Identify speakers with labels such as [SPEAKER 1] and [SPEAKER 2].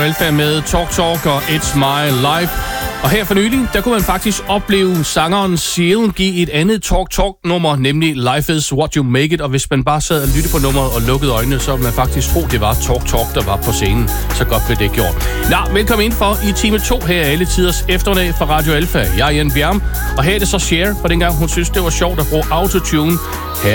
[SPEAKER 1] Alfa med Talk og It's My Life. Og her for nylig, der kunne man faktisk opleve sangeren Seal give et andet Talk-nummer, nemlig Life is what you make it. Og hvis man bare sad og lyttede på nummeret og lukkede øjnene, så ville man faktisk tro, det var Talk, der var på scenen. Så godt blev det gjort. Nå, velkommen ind for i time 2 her alle tiders eftermiddag fra Radio Alfa. Jeg er Jan Bjerm, og her er det så Cher, for dengang hun synes, det var sjovt at bruge autotune.